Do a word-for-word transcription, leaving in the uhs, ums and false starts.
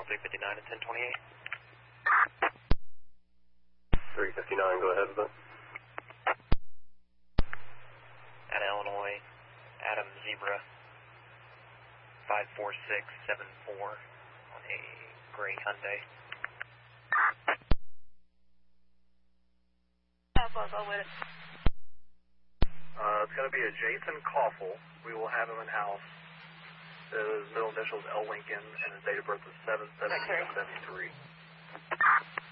three fifty-nine and ten twenty-eight. three fifty-nine, go ahead, bud. At Illinois, Adam Zebra, five four six seven four on a gray Hyundai. Uh, it's going to be a Jason Koffel. We will have him in-house. His middle initial is L. Lincoln, and his date of birth is seven seventeen seventy-three.